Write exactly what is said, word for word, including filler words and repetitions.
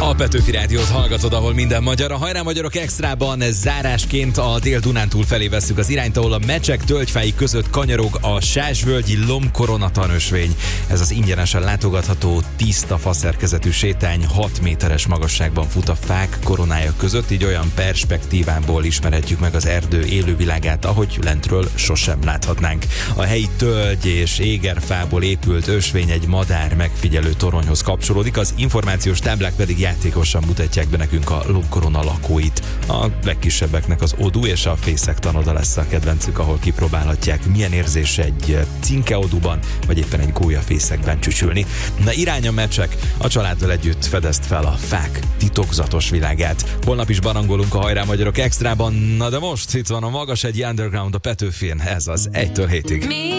A Petőfi Rádiót hallgatod, ahol minden magyar. A Hajrá Magyarok Extrában zárásként a Dél-Dunántúl felé vesszük az irányt, ahol a Mecsek tölgyfái között kanyarog a Sásvölgyi lombkoronatanösvény. Ez az ingyenesen látogatható, tiszta faszerkezetű sétány hat méteres magasságban fut a fák koronája között, így olyan perspektívából ismerhetjük meg az erdő élővilágát, ahogy lentről sosem láthatnánk. A helyi tölgy és égerfából épült ösvény egy madár megfigyelő toronyhoz kapcsolódik, az információs táblák pedig játékosan mutatják be nekünk a lombkorona lakóit. A legkisebbeknek az odú és a fészektan lesz a kedvencük, ahol kipróbálhatják, milyen érzés egy cinkeodúban, vagy éppen egy gólyafészekben csücsülni. Na, irány a Mecsek, a családdal együtt fedezd fel a fák titokzatos világát. Holnap is barangolunk a Hajrá Magyarok Extrában, na de most itt van a Magas egy Underground a Petőfin, ez az egytől hétig.